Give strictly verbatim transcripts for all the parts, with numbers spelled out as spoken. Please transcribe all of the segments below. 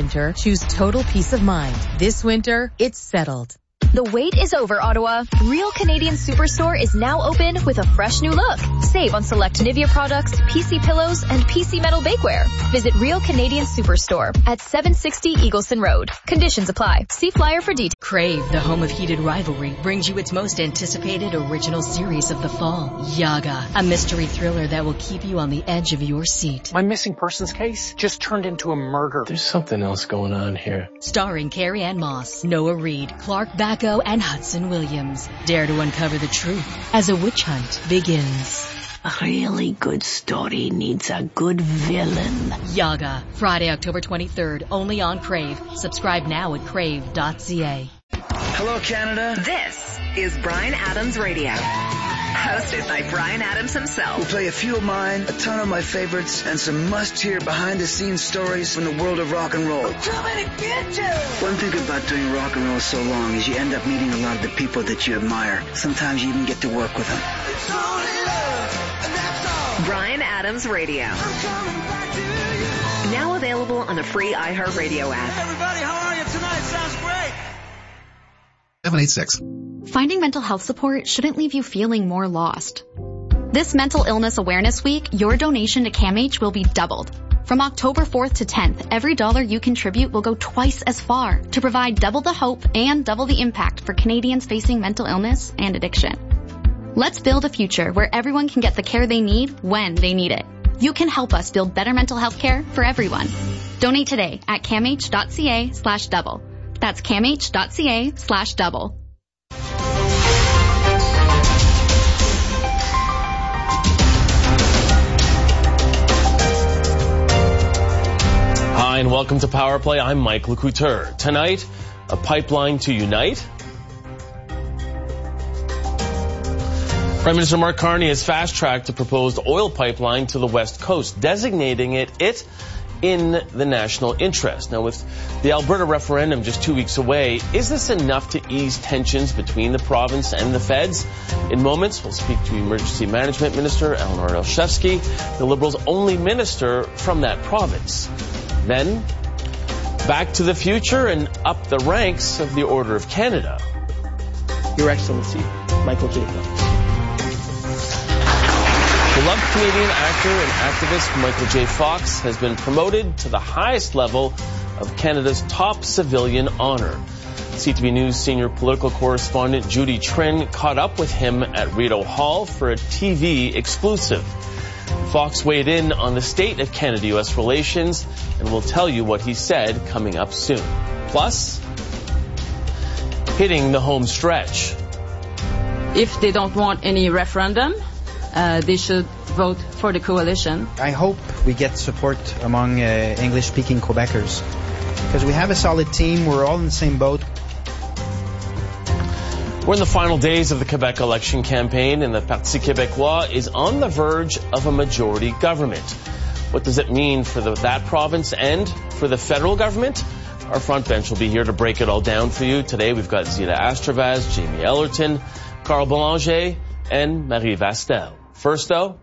winter, choose total peace of mind. This winter, it's settled. The wait is over, Ottawa. Real Canadian Superstore is now open with a fresh new look. Save on select Nivea products, P C pillows, and P C metal bakeware. Visit Real Canadian Superstore at seven sixty Eagleson Road. Conditions apply. See flyer for details. Crave, the home of heated rivalry, brings you its most anticipated original series of the fall, Yaga, a mystery thriller that will keep you on the edge of your seat. My missing persons case just turned into a murder. There's something else going on here. Starring Carrie Ann Moss, Noah Reid, Clark Bacco, and Hudson Williams. Dare to uncover the truth as a witch hunt begins. A really good story needs a good villain. Yaga, Friday, October twenty-third, only on Crave. Subscribe now at crave dot c a. Hello, Canada. This is Bryan Adams Radio. Hosted by Bryan Adams himself. We'll play a few of mine, a ton of my favorites, and some must-hear behind-the-scenes stories from the world of rock and roll. Too many bitches! One thing about doing rock and roll so long is you end up meeting a lot of the people that you admire. Sometimes you even get to work with them. It's only love, and that's all. Bryan Adams Radio. I'm coming back to you. Now available on the free iHeartRadio app. Hey everybody, how are you tonight? Sounds great. seven eight six. Finding mental health support shouldn't leave you feeling more lost. This Mental Illness Awareness Week, your donation to CAMH will be doubled. From October fourth to tenth, every dollar you contribute will go twice as far to provide double the hope and double the impact for Canadians facing mental illness and addiction. Let's build a future where everyone can get the care they need when they need it. You can help us build better mental health care for everyone. Donate today at camh dot c a slash double. That's camh dot c a slash double. Hi, and welcome to Power Play. I'm Mike LeCouteur. Tonight, a pipeline to unite. Prime Minister Mark Carney has fast-tracked a proposed oil pipeline to the West Coast, designating it it in the national interest. Now, with the Alberta referendum just two weeks away, is this enough to ease tensions between the province and the feds? In moments, we'll speak to Emergency Management Minister Eleanor Olszewski, the Liberals' only minister from that province. Then, back to the future and up the ranks of the Order of Canada. Your Excellency, Michael J. Fox. Beloved Canadian actor and activist Michael J. Fox has been promoted to the highest level of Canada's top civilian honor. C T V News senior political correspondent Judy Trinh caught up with him at Rideau Hall for a T V exclusive. Fox weighed in on the state of Canada-U S relations and will tell you what he said coming up soon. Plus, hitting the home stretch. If they don't want any referendum, uh, they should vote for the coalition. I hope we get support among uh, English-speaking Quebecers because we have a solid team. We're all in the same boat. We're in the final days of the Quebec election campaign, and the Parti Québécois is on the verge of a majority government. What does it mean for the, that province and for the federal government? Our front bench will be here to break it all down for you. Today we've got Zita Astravaz, Jamie Ellerton, Carl Belanger, and Marie Vastel. First, though,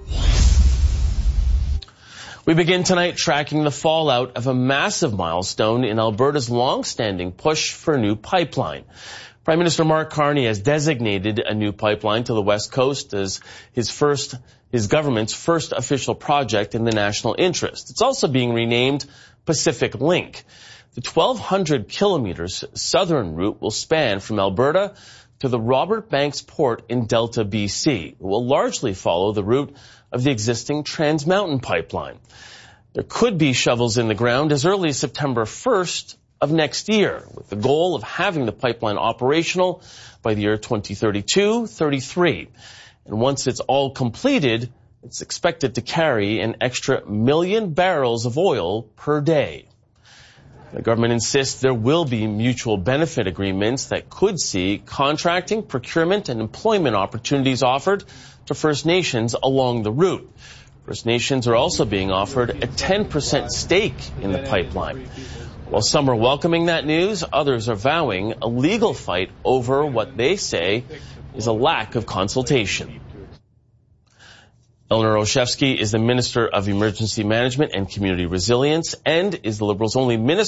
we begin tonight tracking the fallout of a massive milestone in Alberta's long-standing push for a new pipeline. Prime Minister Mark Carney has designated a new pipeline to the West Coast as his first, his government's first official project in the national interest. It's also being renamed Pacific Link. The twelve hundred kilometers southern route will span from Alberta to the Robert Banks Port in Delta, B C. It will largely follow the route of the existing Trans Mountain pipeline. There could be shovels in the ground as early as September first of next year, with the goal of having the pipeline operational by the year twenty thirty-two thirty-three. And once it's all completed, it's expected to carry an extra million barrels of oil per day. The government insists there will be mutual benefit agreements that could see contracting, procurement, and employment opportunities offered to First Nations along the route. First Nations are also being offered a ten percent stake in the pipeline. While some are welcoming that news, others are vowing a legal fight over what they say is a lack of consultation. Eleanor Olszewski is the Minister of Emergency Management and Community Resilience and is the Liberals' only minister